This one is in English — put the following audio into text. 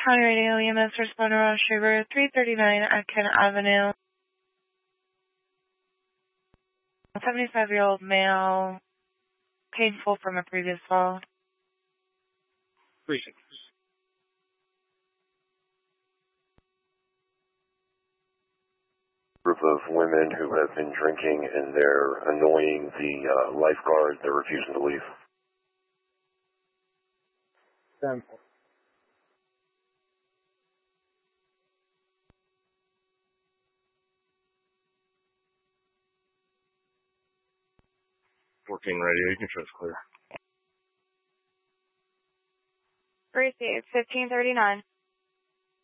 County Radio, EMS responder on Shaver 339 Atkin Avenue. 75-year-old male, painful from a previous fall. 36. Group of women who have been drinking and they're annoying the lifeguard. They're refusing to leave. 10. Radio, you can trust clear. 36, 1539.